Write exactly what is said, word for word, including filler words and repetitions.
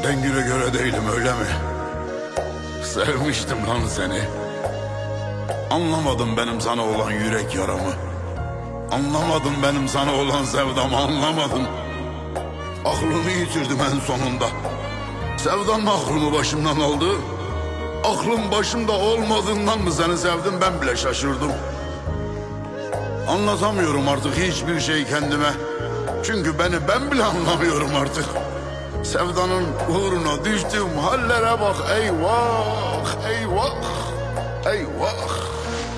Dengine göre değilim, öyle mi? Sevmiştim lan seni. Anlamadın benim sana olan yürek yaramı. Anlamadın benim sana olan sevdamı, anlamadın. Aklımı yitirdim en sonunda. Sevdam aklımı başımdan aldı. Aklım başımda olmadığından mı seni sevdim, ben bile şaşırdım. Anlatamıyorum artık hiçbir şey kendime. Çünkü beni ben bile anlamıyorum artık. Sevdanın uğruna düştüğüm hallere bak, eyvah, eyvah, eyvah.